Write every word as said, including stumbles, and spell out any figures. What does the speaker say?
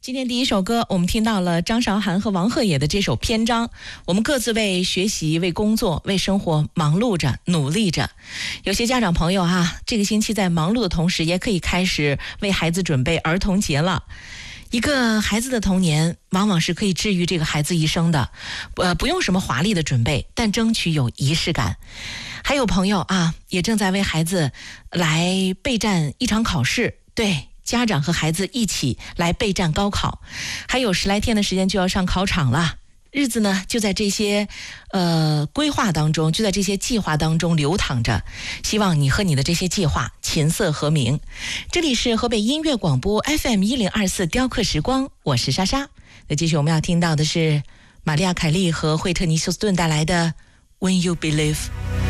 今天第一首歌，我们听到了张韶涵和王鹤野的这首《篇章》。我们各自为学习、为工作、为生活忙碌着、努力着。有些家长朋友啊，这个星期在忙碌的同时，也可以开始为孩子准备儿童节了。一个孩子的童年往往是可以治愈这个孩子一生的，呃，不用什么华丽的准备，但争取有仪式感。还有朋友啊，也正在为孩子来备战一场考试，对，家长和孩子一起来备战高考，还有十来天的时间就要上考场了。日子呢，就在这些呃规划当中，就在这些计划当中流淌着。希望你和你的这些计划琴瑟和鸣。这里是河北音乐广播 F M 一零二四雕刻时光，我是莎莎。那继续我们要听到的是玛利亚凯莉和惠特尼休斯顿带来的 When You Believe。